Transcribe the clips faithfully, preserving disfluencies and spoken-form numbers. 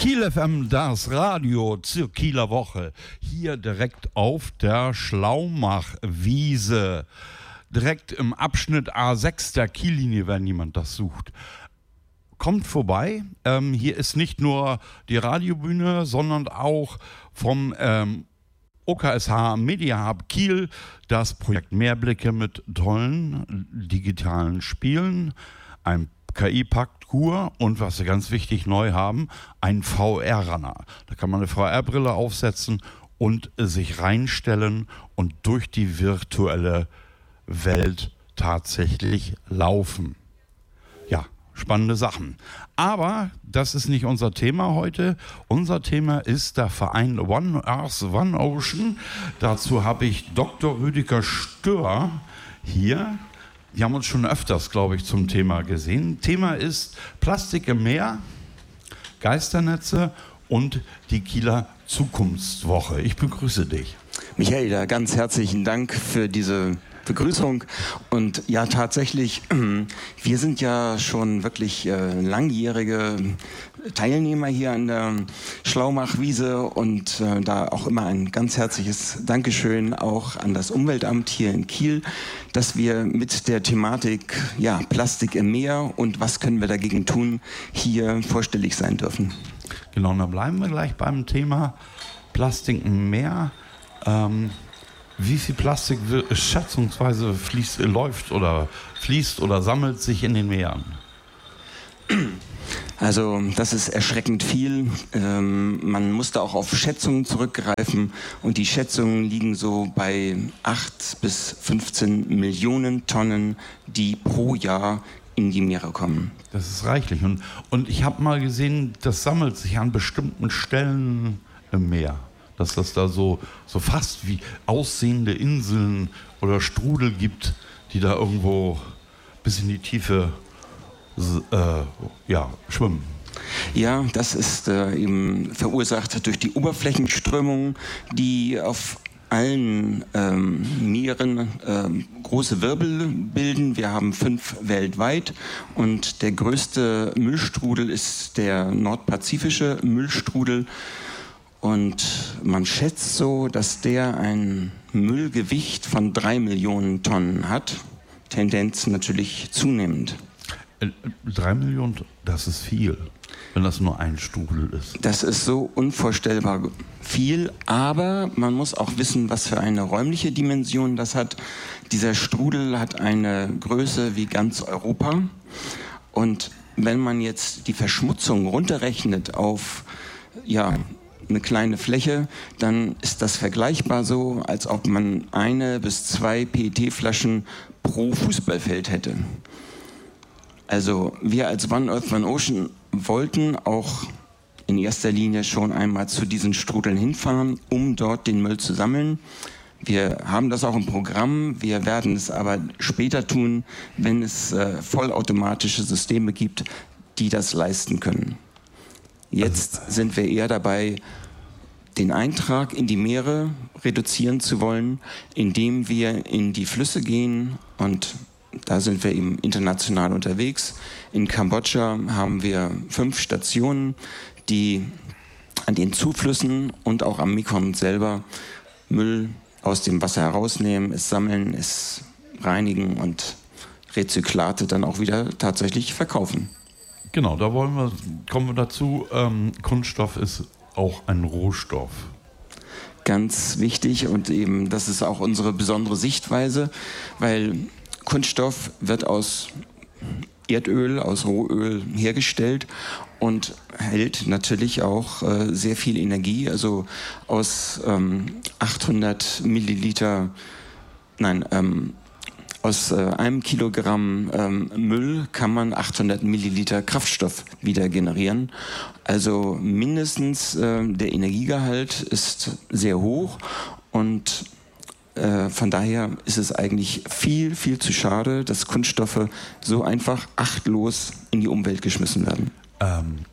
Kiel F M, das Radio zur Kieler Woche. Hier direkt auf der Schlaumach-Wiese. Direkt im Abschnitt A sechs der Kiellinie, wenn jemand das sucht. Kommt vorbei. Ähm, hier ist nicht nur die Radiobühne, sondern auch vom ähm, O K S H Media Hub Kiel das Projekt Mehrblicke mit tollen digitalen Spielen, ein K I-Parcours und was sie ganz wichtig neu haben, ein V R-Runner. Da kann man eine V R-Brille aufsetzen und sich reinstellen und durch die virtuelle Welt tatsächlich laufen. Ja, spannende Sachen. Aber das ist nicht unser Thema heute. Unser Thema ist der Verein One Earth, One Ocean. Dazu habe ich Doktor Rüdiger Stör hier. Wir haben uns schon öfters, glaube ich, zum Thema gesehen. Thema ist Plastik im Meer, Geisternetze und die Kieler Zukunftswoche. Ich begrüße dich. Michael, ganz herzlichen Dank für diese Begrüßung. Und ja, tatsächlich, wir sind ja schon wirklich äh, langjährige Teilnehmer hier an der Schlaumach-Wiese und äh, da auch immer ein ganz herzliches Dankeschön auch an das Umweltamt hier in Kiel, dass wir mit der Thematik ja, Plastik im Meer und was können wir dagegen tun, hier vorstellig sein dürfen. Genau, dann bleiben wir gleich beim Thema Plastik im Meer. Ähm Wie viel Plastik schätzungsweise fließt, läuft oder fließt oder sammelt sich in den Meeren? Also das ist erschreckend viel. Ähm, man muss da auch auf Schätzungen zurückgreifen und die Schätzungen liegen so bei acht bis fünfzehn Millionen Tonnen, die pro Jahr in die Meere kommen. Das ist reichlich. Und, und ich habe mal gesehen, das sammelt sich an bestimmten Stellen im Meer. Dass das da so, so fast wie aussehende Inseln oder Strudel gibt, die da irgendwo bis in die Tiefe äh, ja, schwimmen. Ja, das ist äh, eben verursacht durch die Oberflächenströmung, die auf allen ähm, Meeren ähm, große Wirbel bilden. Wir haben fünf weltweit und der größte Müllstrudel ist der nordpazifische Müllstrudel. Und man schätzt so, dass der ein Müllgewicht von drei Millionen Tonnen hat. Tendenz natürlich zunehmend. Äh, drei Millionen, das ist viel, wenn das nur ein Strudel ist. Das ist so unvorstellbar viel, aber man muss auch wissen, was für eine räumliche Dimension das hat. Dieser Strudel hat eine Größe wie ganz Europa. Und wenn man jetzt die Verschmutzung runterrechnet auf, ja, eine kleine Fläche, dann ist das vergleichbar so, als ob man eine bis zwei P E T-Flaschen pro Fußballfeld hätte. Also wir als One Earth, One Ocean wollten auch in erster Linie schon einmal zu diesen Strudeln hinfahren, um dort den Müll zu sammeln. Wir haben das auch im Programm, wir werden es aber später tun, wenn es äh, vollautomatische Systeme gibt, die das leisten können. Jetzt sind wir eher dabei, den Eintrag in die Meere reduzieren zu wollen, indem wir in die Flüsse gehen und da sind wir eben international unterwegs. In Kambodscha haben wir fünf Stationen, die an den Zuflüssen und auch am Mekong selber Müll aus dem Wasser herausnehmen, es sammeln, es reinigen und Rezyklate dann auch wieder tatsächlich verkaufen. Genau, da wollen wir, kommen wir dazu. Ähm, Kunststoff ist auch ein Rohstoff. Ganz wichtig und eben das ist auch unsere besondere Sichtweise, weil Kunststoff wird aus Erdöl, aus Rohöl hergestellt und hält natürlich auch äh, sehr viel Energie. Also aus ähm, achthundert Milliliter, nein, ähm, Aus äh, einem Kilogramm ähm, Müll kann man achthundert Milliliter Kraftstoff wieder generieren. Also mindestens äh, der Energiegehalt ist sehr hoch und äh, von daher ist es eigentlich viel, viel zu schade, dass Kunststoffe so einfach achtlos in die Umwelt geschmissen werden. Ähm,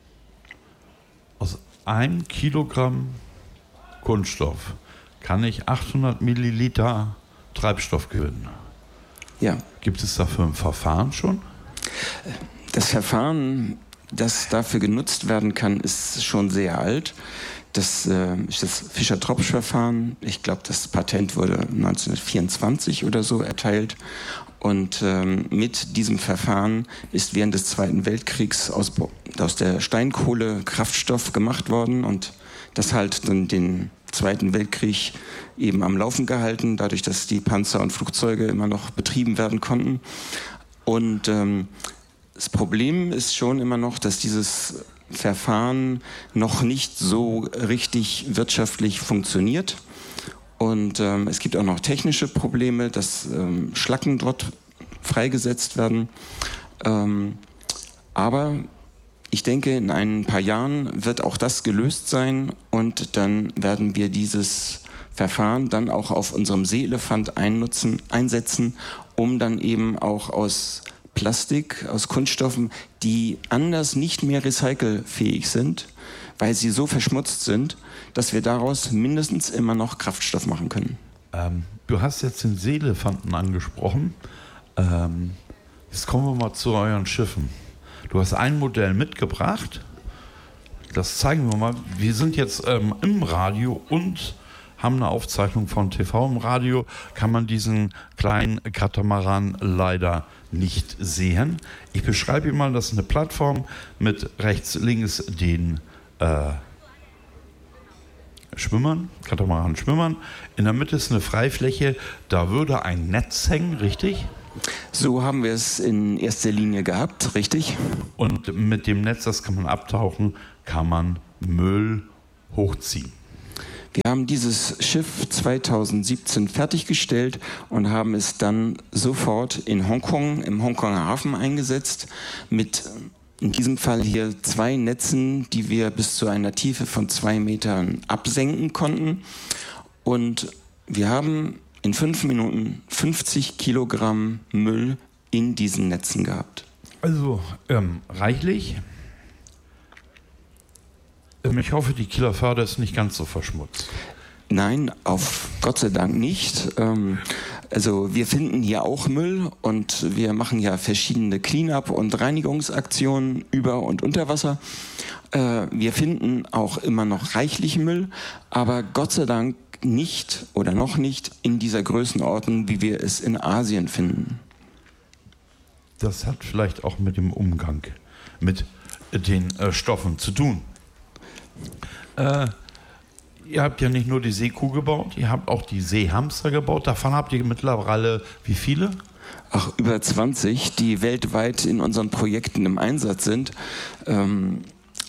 aus einem Kilogramm Kunststoff kann ich achthundert Milliliter Treibstoff gewinnen. Ja. Gibt es dafür ein Verfahren schon? Das Verfahren das dafür genutzt werden kann, ist schon sehr alt. Das äh, ist das Fischer-Tropsch-Verfahren. Ich glaube, das Patent wurde neunzehnhundertvierundzwanzig oder so erteilt. Und ähm, mit diesem Verfahren ist während des Zweiten Weltkriegs aus, aus der Steinkohle Kraftstoff gemacht worden. Und das halt dann den Zweiten Weltkrieg eben am Laufen gehalten, dadurch, dass die Panzer und Flugzeuge immer noch betrieben werden konnten. Und ähm, das Problem ist schon immer noch, dass dieses Verfahren noch nicht so richtig wirtschaftlich funktioniert. Und ähm, es gibt auch noch technische Probleme, dass ähm, Schlacken dort freigesetzt werden. Ähm, aber ich denke, in ein paar Jahren wird auch das gelöst sein und dann werden wir dieses Verfahren dann auch auf unserem Seeelefant einnutzen, einsetzen, um dann eben auch aus Plastik, aus Kunststoffen, die anders nicht mehr recycelfähig sind, weil sie so verschmutzt sind, dass wir daraus mindestens immer noch Kraftstoff machen können. Ähm, du hast jetzt den Seeelefanten angesprochen. Ähm, jetzt kommen wir mal zu euren Schiffen. Du hast ein Modell mitgebracht. Das zeigen wir mal. Wir sind jetzt ähm, im Radio und haben eine Aufzeichnung von T V. Im Radio kann man diesen kleinen Katamaran leider nicht sehen. Ich beschreibe Ihnen mal, das ist eine Plattform mit rechts, links den äh, Schwimmern, Katamaran-Schwimmern. In der Mitte ist eine Freifläche, da würde ein Netz hängen, richtig? So haben wir es in erster Linie gehabt, richtig? Und mit dem Netz, das kann man abtauchen, kann man Müll hochziehen. Wir haben dieses Schiff zweitausendsiebzehn fertiggestellt und haben es dann sofort in Hongkong, im Hongkonger Hafen eingesetzt, mit in diesem Fall hier zwei Netzen, die wir bis zu einer Tiefe von zwei Metern absenken konnten. Und wir haben in fünf Minuten fünfzig Kilogramm Müll in diesen Netzen gehabt. Also ähm, reichlich. Ich hoffe, die Kieler Förde ist nicht ganz so verschmutzt. Nein, auf Gott sei Dank nicht. Ähm, also wir finden hier auch Müll und wir machen ja verschiedene Clean-up- und Reinigungsaktionen über und unter Wasser. Äh, wir finden auch immer noch reichlich Müll, aber Gott sei Dank nicht oder noch nicht in dieser Größenordnung, wie wir es in Asien finden. Das hat vielleicht auch mit dem Umgang mit den äh, Stoffen zu tun. Äh, ihr habt ja nicht nur die Seekuh gebaut, ihr habt auch die Seehamster gebaut. Davon habt ihr mittlerweile wie viele? Ach, über zwanzig, die weltweit in unseren Projekten im Einsatz sind. Ähm,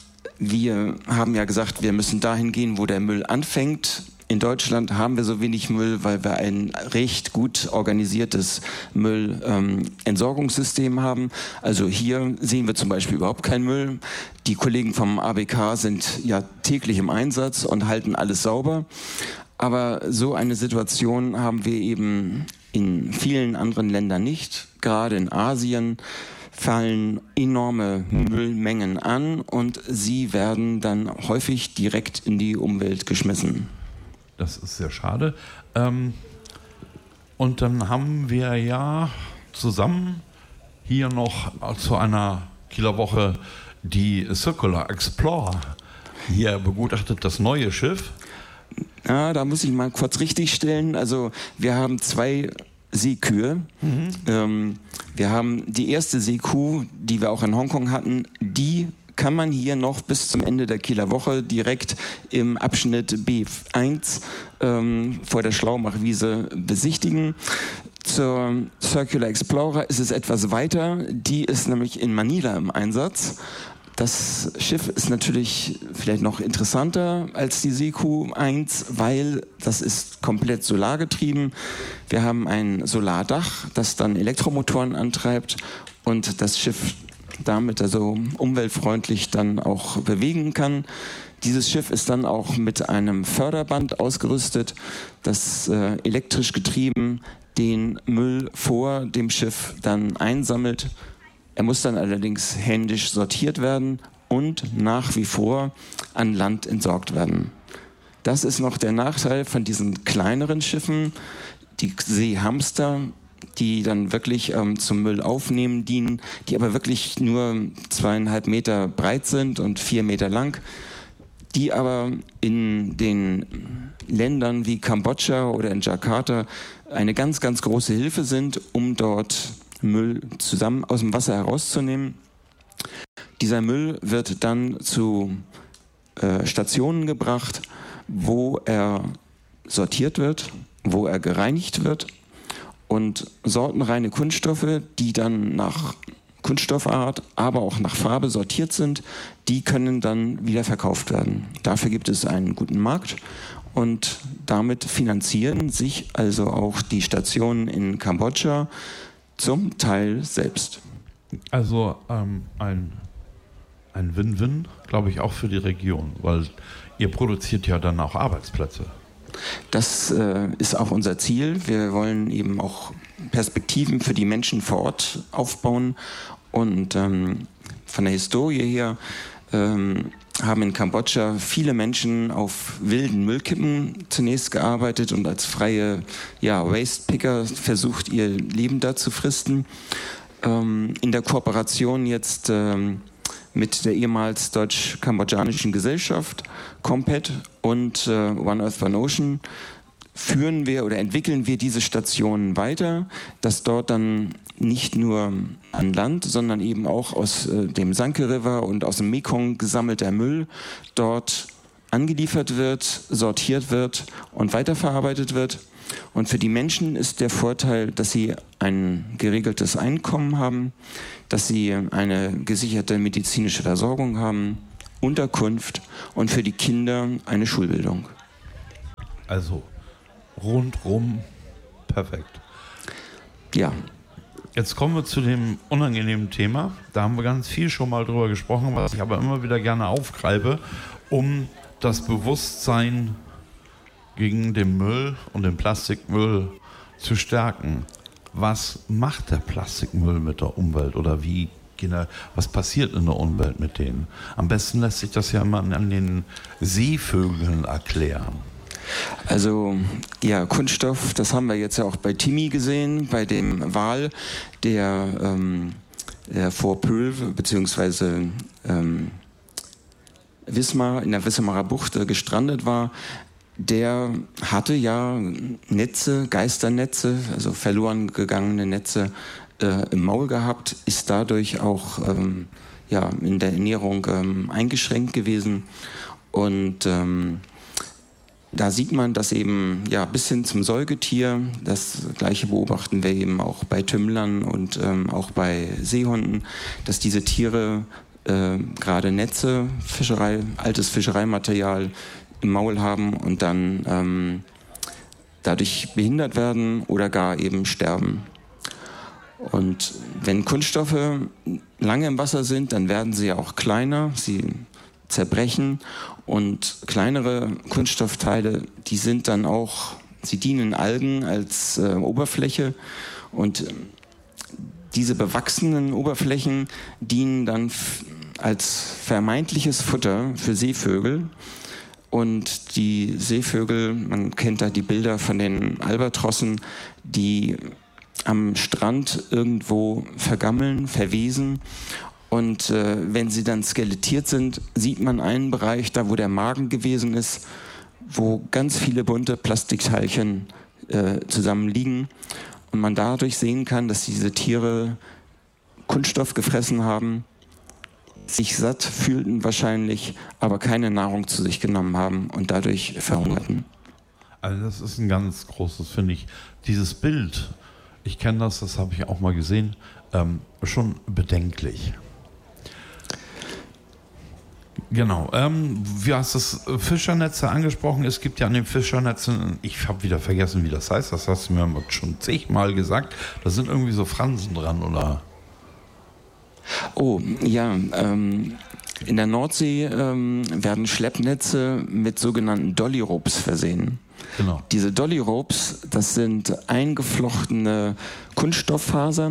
wir haben ja gesagt, wir müssen dahin gehen, wo der Müll anfängt. In Deutschland haben wir so wenig Müll, weil wir ein recht gut organisiertes Müllentsorgungssystem ähm, haben. Also hier sehen wir zum Beispiel überhaupt keinen Müll. Die Kollegen vom A B K sind ja täglich im Einsatz und halten alles sauber. Aber so eine Situation haben wir eben in vielen anderen Ländern nicht. Gerade in Asien fallen enorme Müllmengen an und sie werden dann häufig direkt in die Umwelt geschmissen. Das ist sehr schade. Ähm, und dann haben wir ja zusammen hier noch zu einer Kieler Woche die Circular Explorer hier begutachtet, das neue Schiff. Ja, da muss ich mal kurz richtig stellen. Also wir haben zwei Seekühe. Mhm. Ähm, wir haben die erste Seekuh, die wir auch in Hongkong hatten, die kann man hier noch bis zum Ende der Kieler Woche direkt im Abschnitt B eins ähm, vor der Schlaumachwiese besichtigen. Zur Circular Explorer ist es etwas weiter. Die ist nämlich in Manila im Einsatz. Das Schiff ist natürlich vielleicht noch interessanter als die Seekuh eins, weil das ist komplett solargetrieben. Wir haben ein Solardach, das dann Elektromotoren antreibt und das Schiff damit also umweltfreundlich dann auch bewegen kann. Dieses Schiff ist dann auch mit einem Förderband ausgerüstet, das äh, elektrisch getrieben den Müll vor dem Schiff dann einsammelt. Er muss dann allerdings händisch sortiert werden und nach wie vor an Land entsorgt werden. Das ist noch der Nachteil von diesen kleineren Schiffen. Die Seehamster die dann wirklich ähm, zum Müll aufnehmen dienen, die aber wirklich nur zweieinhalb Meter breit sind und vier Meter lang, die aber in den Ländern wie Kambodscha oder in Jakarta eine ganz, ganz große Hilfe sind, um dort Müll zusammen aus dem Wasser herauszunehmen. Dieser Müll wird dann zu äh, Stationen gebracht, wo er sortiert wird, wo er gereinigt wird und sortenreine Kunststoffe, die dann nach Kunststoffart, aber auch nach Farbe sortiert sind, die können dann wieder verkauft werden. Dafür gibt es einen guten Markt und damit finanzieren sich also auch die Stationen in Kambodscha zum Teil selbst. Also ähm, ein, ein Win-Win, glaube ich, auch für die Region, weil ihr produziert ja dann auch Arbeitsplätze. Das äh, ist auch unser Ziel. Wir wollen eben auch Perspektiven für die Menschen vor Ort aufbauen. Und ähm, von der Historie her ähm, haben in Kambodscha viele Menschen auf wilden Müllkippen zunächst gearbeitet und als freie ja, Waste-Picker versucht, ihr Leben da zu fristen. Ähm, in der Kooperation jetzt ähm, mit der ehemals deutsch-kambodschanischen Gesellschaft Compet und äh, One Earth One Ocean führen wir oder entwickeln wir diese Stationen weiter, dass dort dann nicht nur an Land, sondern eben auch aus äh, dem Sanke River und aus dem Mekong gesammelter Müll dort angeliefert wird, sortiert wird und weiterverarbeitet wird. Und für die Menschen ist der Vorteil, dass sie ein geregeltes Einkommen haben, dass sie eine gesicherte medizinische Versorgung haben, Unterkunft und für die Kinder eine Schulbildung. Also rundrum perfekt. Ja. Jetzt kommen wir zu dem unangenehmen Thema. Da haben wir ganz viel schon mal drüber gesprochen, was ich aber immer wieder gerne aufgreife, um das Bewusstsein gegen den Müll und den Plastikmüll zu stärken. Was macht der Plastikmüll mit der Umwelt oder wie, was passiert in der Umwelt mit denen? Am besten lässt sich das ja immer an den Seevögeln erklären. Also ja, Kunststoff, das haben wir jetzt ja auch bei Timi gesehen, bei dem Wal, der, ähm, der vor Pöhl bzw. Ähm, Wismar, in der Wismarer Bucht äh, gestrandet war. Der hatte ja Netze, Geisternetze, also verloren gegangene Netze äh, im Maul gehabt, ist dadurch auch ähm, ja, in der Ernährung ähm, eingeschränkt gewesen. Und ähm, da sieht man, dass eben ja, bis hin zum Säugetier, das Gleiche beobachten wir eben auch bei Tümmlern und ähm, auch bei Seehunden, dass diese Tiere äh, gerade Netze, Fischerei, altes Fischereimaterial im Maul haben und dann ähm, dadurch behindert werden oder gar eben sterben. Und wenn Kunststoffe lange im Wasser sind, dann werden sie ja auch kleiner, sie zerbrechen und kleinere Kunststoffteile, die sind dann auch, sie dienen Algen als äh, Oberfläche und äh, diese bewachsenen Oberflächen dienen dann f- als vermeintliches Futter für Seevögel. Und die Seevögel, man kennt da die Bilder von den Albatrossen, die am Strand irgendwo vergammeln, verwesen. Und äh, wenn sie dann skelettiert sind, sieht man einen Bereich, da wo der Magen gewesen ist, wo ganz viele bunte Plastikteilchen äh, zusammenliegen. Und man dadurch sehen kann, dass diese Tiere Kunststoff gefressen haben, sich satt fühlten wahrscheinlich, aber keine Nahrung zu sich genommen haben und dadurch verhungerten. Also das ist ein ganz großes, finde ich, dieses Bild, ich kenne das, das habe ich auch mal gesehen, ähm, schon bedenklich. Genau, ähm, wie hast du das Fischernetze angesprochen? Es gibt ja an den Fischernetzen, ich habe wieder vergessen, wie das heißt, das hast du mir schon zigmal gesagt, da sind irgendwie so Fransen dran, oder? Oh, ja, ähm, in der Nordsee ähm, werden Schleppnetze mit sogenannten Dolly-Ropes versehen. Genau. Diese Dolly-Ropes, das sind eingeflochtene Kunststofffasern,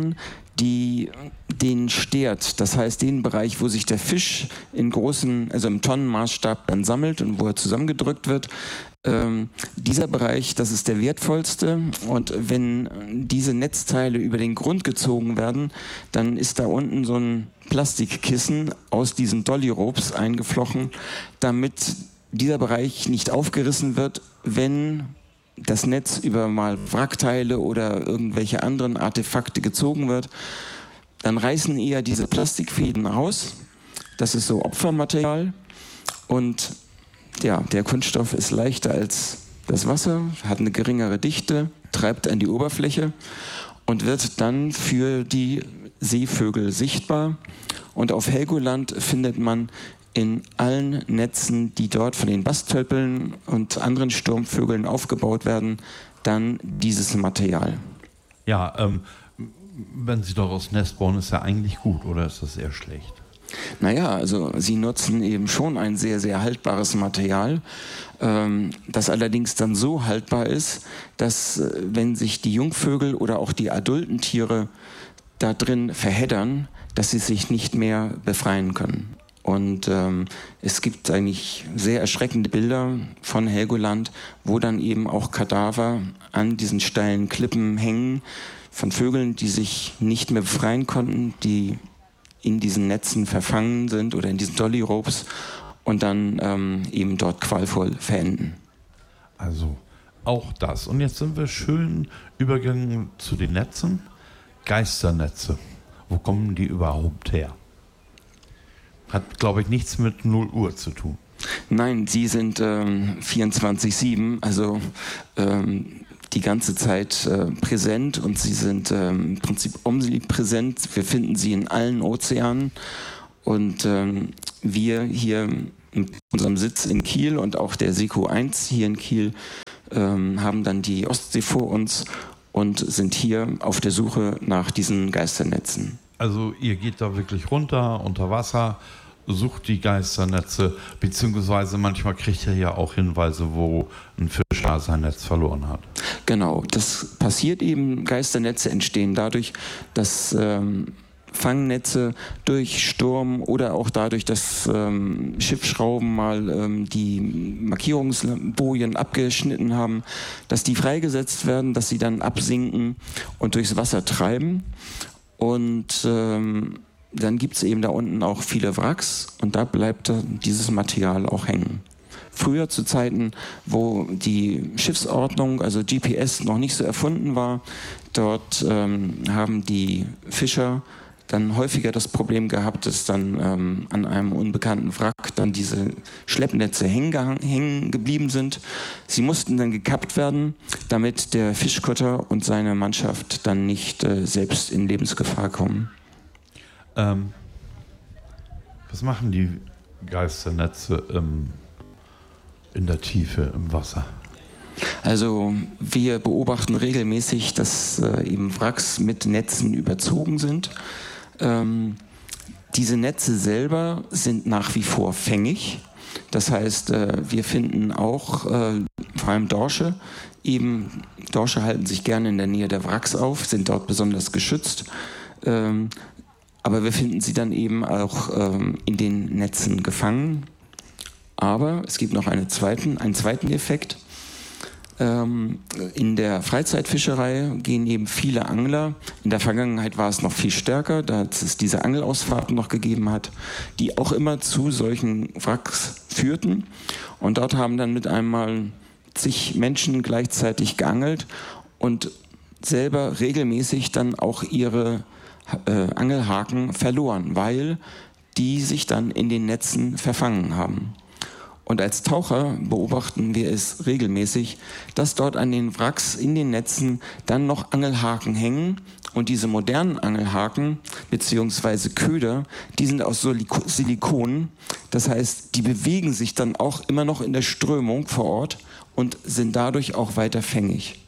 die den stört. Das heißt, den Bereich, wo sich der Fisch in großen, also im Tonnenmaßstab dann sammelt und wo er zusammengedrückt wird. Ähm, dieser Bereich, das ist der wertvollste, und wenn diese Netzteile über den Grund gezogen werden, dann ist da unten so ein Plastikkissen aus diesen Dolly-Ropes eingeflochten, damit dieser Bereich nicht aufgerissen wird, wenn das Netz über mal Wrackteile oder irgendwelche anderen Artefakte gezogen wird. Dann reißen eher diese Plastikfäden raus. Das ist so Opfermaterial, und ja, der Kunststoff ist leichter als das Wasser, hat eine geringere Dichte, treibt an die Oberfläche und wird dann für die Seevögel sichtbar. Und auf Helgoland findet man in allen Netzen, die dort von den Bastölpeln und anderen Sturmvögeln aufgebaut werden, dann dieses Material. Ja, ähm, wenn Sie daraus Nest bauen, ist ja eigentlich gut, oder ist das eher schlecht? Naja, also sie nutzen eben schon ein sehr, sehr haltbares Material, ähm, das allerdings dann so haltbar ist, dass äh, wenn sich die Jungvögel oder auch die adulten Tiere da drin verheddern, dass sie sich nicht mehr befreien können. Und ähm, es gibt eigentlich sehr erschreckende Bilder von Helgoland, wo dann eben auch Kadaver an diesen steilen Klippen hängen, von Vögeln, die sich nicht mehr befreien konnten, die in diesen Netzen verfangen sind oder in diesen Dolly-Ropes und dann ähm, eben dort qualvoll verenden. Also auch das. Und jetzt sind wir schön übergegangen zu den Netzen. Geisternetze. Wo kommen die überhaupt her? Hat, glaube ich, nichts mit null Uhr zu tun. Nein, sie sind ähm, vierundzwanzig sieben, also ähm, die ganze Zeit äh, präsent, und sie sind ähm, im Prinzip omnipräsent. Wir finden sie in allen Ozeanen, und ähm, wir hier mit unserem Sitz in Kiel und auch der SECO eins hier in Kiel ähm, haben dann die Ostsee vor uns und sind hier auf der Suche nach diesen Geisternetzen. Also ihr geht da wirklich runter, unter Wasser, sucht die Geisternetze, beziehungsweise manchmal kriegt ihr ja auch Hinweise, wo ein Fischer sein Netz verloren hat. Genau, das passiert eben. Geisternetze entstehen dadurch, dass ähm, Fangnetze durch Sturm oder auch dadurch, dass ähm, Schiffsschrauben mal ähm, die Markierungsbojen abgeschnitten haben, dass die freigesetzt werden, dass sie dann absinken und durchs Wasser treiben. Und ähm, dann gibt es eben da unten auch viele Wracks, und da bleibt dieses Material auch hängen. Früher zu Zeiten, wo die Schiffsordnung, also G P S, noch nicht so erfunden war, dort ähm, haben die Fischer dann häufiger das Problem gehabt, dass dann ähm, an einem unbekannten Wrack dann diese Schleppnetze hängen, hängen geblieben sind. Sie mussten dann gekappt werden, damit der Fischkutter und seine Mannschaft dann nicht äh, selbst in Lebensgefahr kommen. Ähm, was machen die Geisternetze ähm, in der Tiefe, im Wasser? Also wir beobachten regelmäßig, dass äh, eben Wracks mit Netzen überzogen sind. Ähm, diese Netze selber sind nach wie vor fängig. Das heißt, äh, wir finden auch äh, vor allem Dorsche. Eben, Dorsche halten sich gerne in der Nähe der Wracks auf, sind dort besonders geschützt. Ähm, aber wir finden sie dann eben auch ähm, in den Netzen gefangen. Aber es gibt noch eine zweiten, einen zweiten Effekt. Ähm, in der Freizeitfischerei gehen eben viele Angler. In der Vergangenheit war es noch viel stärker, da es diese Angelausfahrten noch gegeben hat, die auch immer zu solchen Wracks führten. Und dort haben dann mit einmal zig Menschen gleichzeitig geangelt und selber regelmäßig dann auch ihre äh, Angelhaken verloren, weil die sich dann in den Netzen verfangen haben. Und als Taucher beobachten wir es regelmäßig, dass dort an den Wracks in den Netzen dann noch Angelhaken hängen. Und diese modernen Angelhaken bzw. Köder, die sind aus Silikon. Das heißt, die bewegen sich dann auch immer noch in der Strömung vor Ort und sind dadurch auch weiter fängig.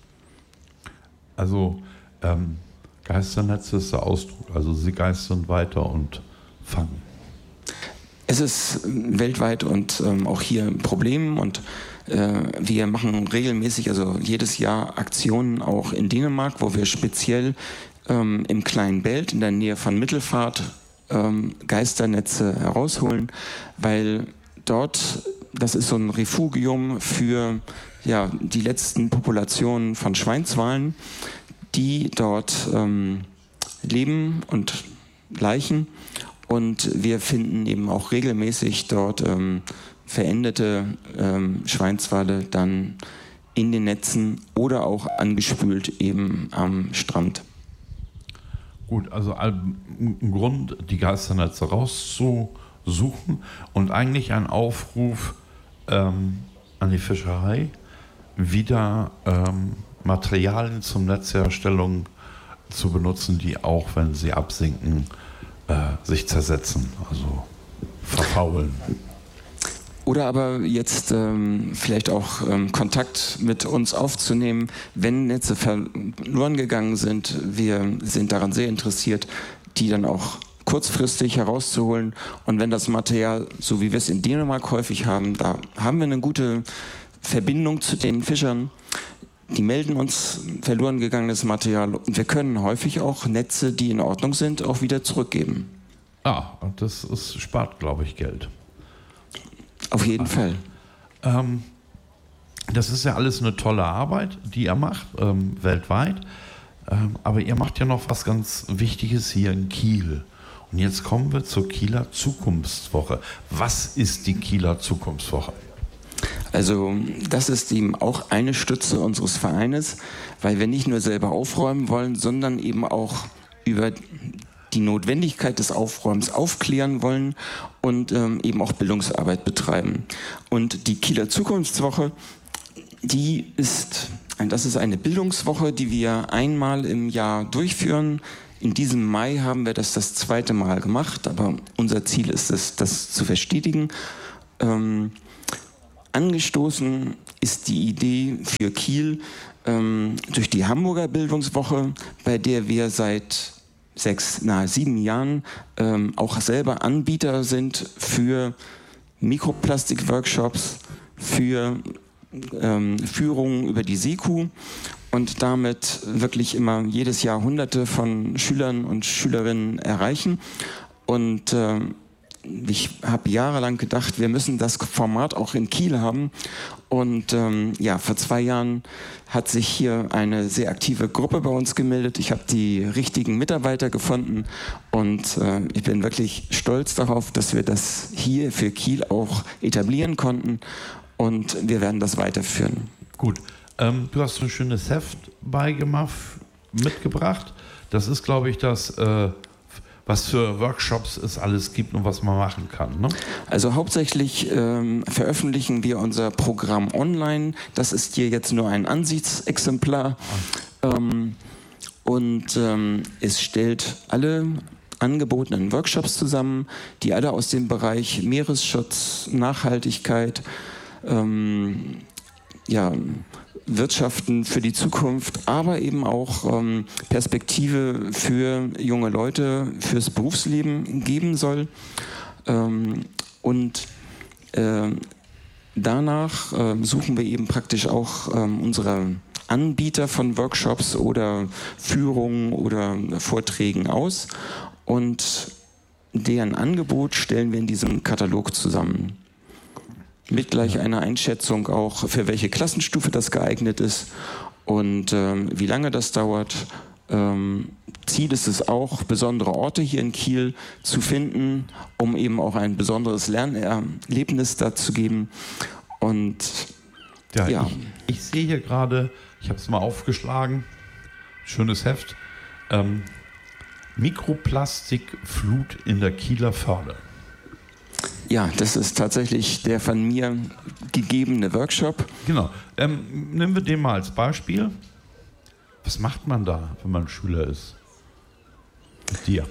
Also ähm, Geisternetze ist der Ausdruck. Also sie geistern weiter und fangen. Es ist weltweit und ähm, auch hier ein Problem, und äh, wir machen regelmäßig, also jedes Jahr Aktionen auch in Dänemark, wo wir speziell ähm, im kleinen Belt in der Nähe von Mittelfahrt ähm, Geisternetze herausholen, weil dort, das ist so ein Refugium für ja, die letzten Populationen von Schweinswalen, die dort ähm, leben und laichen. Und wir finden eben auch regelmäßig dort ähm, verendete ähm, Schweinswale dann in den Netzen oder auch angespült eben am Strand. Gut, also im Grund die Geisternetze rauszusuchen und eigentlich ein Aufruf ähm, an die Fischerei, wieder ähm, Materialien zum Netzherstellung zu benutzen, die auch, wenn sie absinken, äh, sich zersetzen, also verfaulen. Oder aber jetzt ähm, vielleicht auch ähm, Kontakt mit uns aufzunehmen, wenn Netze verloren gegangen sind. Wir sind daran sehr interessiert, die dann auch kurzfristig herauszuholen. Und wenn das Material, so wie wir es in Dänemark häufig haben, da haben wir eine gute Verbindung zu den Fischern. Die melden uns verloren gegangenes Material und wir können häufig auch Netze, die in Ordnung sind, auch wieder zurückgeben. Ah, das ist, spart, glaube ich, Geld. Auf jeden also, Fall. Ähm, das ist ja alles eine tolle Arbeit, die ihr macht, ähm, weltweit. Ähm, aber ihr macht ja noch was ganz Wichtiges hier in Kiel. Und jetzt kommen wir zur Kieler Zukunftswoche. Was ist die Kieler Zukunftswoche? Also das ist eben auch eine Stütze unseres Vereines, weil wir nicht nur selber aufräumen wollen, sondern eben auch über die Notwendigkeit des Aufräumens aufklären wollen und ähm, eben auch Bildungsarbeit betreiben. Und die Kieler Zukunftswoche, die ist, das ist eine Bildungswoche, die wir einmal im Jahr durchführen. In diesem Mai haben wir das das zweite Mal gemacht, aber unser Ziel ist es, das zu verstetigen. Ähm, angestoßen ist die Idee für Kiel ähm, durch die Hamburger Bildungswoche, bei der wir seit sechs, nahe sieben Jahren ähm, auch selber Anbieter sind für Mikroplastik-Workshops, für ähm, Führungen über die Seekuh und damit wirklich immer jedes Jahr Hunderte von Schülern und Schülerinnen erreichen. Und äh, ich habe jahrelang gedacht, wir müssen das Format auch in Kiel haben. Und ähm, ja, vor zwei Jahren hat sich hier eine sehr aktive Gruppe bei uns gemeldet. Ich habe die richtigen Mitarbeiter gefunden und äh, ich bin wirklich stolz darauf, dass wir das hier für Kiel auch etablieren konnten und wir werden das weiterführen. Gut, ähm, du hast so ein schönes Heft beigemacht, mitgebracht. Das ist, glaube ich, das... Äh was für Workshops es alles gibt und was man machen kann. Ne? Also hauptsächlich ähm, veröffentlichen wir unser Programm online. Das ist hier jetzt nur ein Ansichtsexemplar. Ähm, und ähm, es stellt alle angebotenen Workshops zusammen, die alle aus dem Bereich Meeresschutz, Nachhaltigkeit, ähm, ja, Wirtschaften für die Zukunft, aber eben auch ähm, Perspektive für junge Leute, fürs Berufsleben geben soll. Ähm, und äh, danach äh, suchen wir eben praktisch auch ähm, unsere Anbieter von Workshops oder Führungen oder Vorträgen aus und deren Angebot stellen wir in diesem Katalog zusammen. Mit gleich einer Einschätzung auch, für welche Klassenstufe das geeignet ist und ähm, wie lange das dauert. Ähm, Ziel ist es auch, besondere Orte hier in Kiel zu finden, um eben auch ein besonderes Lernerlebnis da zu geben. Und ja, ja. Ich, ich sehe hier gerade, ich habe es mal aufgeschlagen, schönes Heft, ähm, Mikroplastikflut in der Kieler Förde. Ja, das ist tatsächlich der von mir gegebene Workshop. Genau. Ähm, nehmen wir den mal als Beispiel. Was macht man da, wenn man Schüler ist? Mit dir.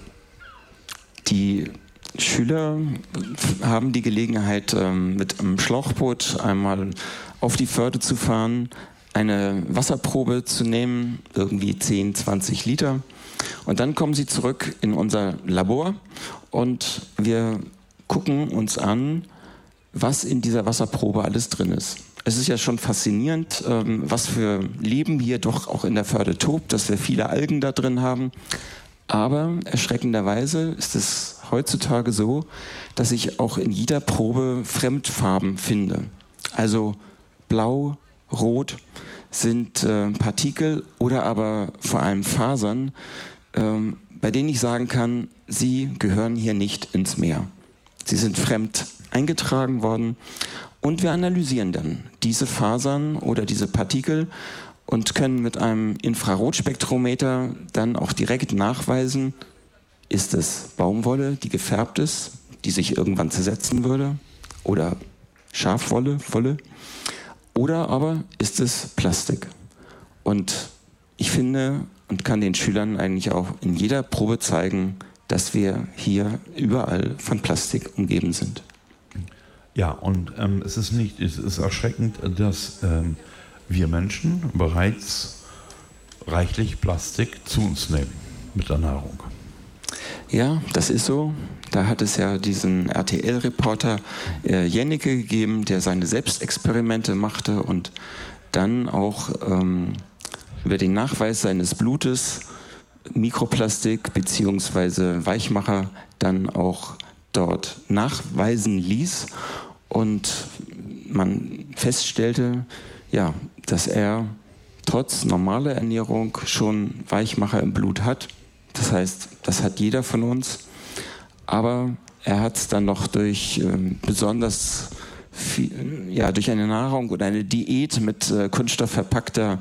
Die Schüler haben die Gelegenheit, ähm, mit einem Schlauchboot einmal auf die Förde zu fahren, eine Wasserprobe zu nehmen, irgendwie zehn, zwanzig Liter. Und dann kommen sie zurück in unser Labor und wir gucken uns an, was in dieser Wasserprobe alles drin ist. es ist ja schon faszinierend, ähm, was für Leben hier doch auch in der Förde tobt, dass wir viele Algen da drin haben. Aber erschreckenderweise ist es heutzutage so, dass ich auch in jeder Probe Fremdfarben finde. Also blau, rot sind äh, Partikel oder aber vor allem Fasern, ähm, bei denen ich sagen kann, sie gehören hier nicht ins Meer. Sie sind fremd eingetragen worden und wir analysieren dann diese Fasern oder diese Partikel und können mit einem Infrarotspektrometer dann auch direkt nachweisen, ist es Baumwolle, die gefärbt ist, die sich irgendwann zersetzen würde, oder Schafwolle, Wolle, oder aber ist es Plastik. Und ich finde und kann den Schülern eigentlich auch in jeder Probe zeigen, dass wir hier überall von Plastik umgeben sind. Ja, und ähm, es ist nicht, es ist erschreckend, dass ähm, wir Menschen bereits reichlich Plastik zu uns nehmen mit der Nahrung. Ja, das ist so. Da hat es ja diesen R T L-Reporter äh, Jennecke gegeben, der seine Selbstexperimente machte und dann auch ähm, über den Nachweis seines Blutes Mikroplastik bzw. Weichmacher dann auch dort nachweisen ließ und man feststellte, ja, dass er trotz normaler Ernährung schon Weichmacher im Blut hat. Das heißt, das hat jeder von uns, aber er hat es dann noch durch ähm, besonders viel, ja, durch eine Nahrung oder eine Diät mit äh, kunststoffverpackter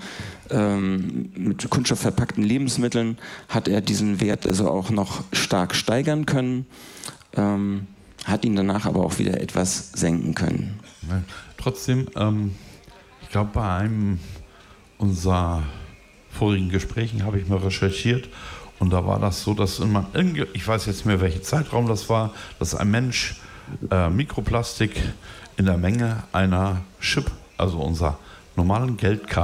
ähm, mit kunststoffverpackten Lebensmitteln hat er diesen Wert also auch noch stark steigern können, ähm, hat ihn danach aber auch wieder etwas senken können. Ja, trotzdem, ähm, ich glaube, bei einem unserer vorigen Gesprächen habe ich mal recherchiert und da war das so, dass man, ich weiß jetzt nicht mehr, welcher Zeitraum das war, dass ein Mensch äh, Mikroplastik in der Menge einer Chip, also unserer normalen Geldkarte,